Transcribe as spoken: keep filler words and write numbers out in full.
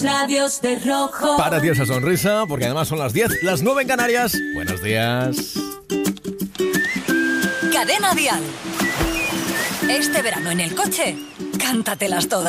Labios de rojo. Para ti esa sonrisa, porque además son las diez, las nueve en Canarias. Buenos días. Cadena Dial. Este verano en el coche, cántatelas todas.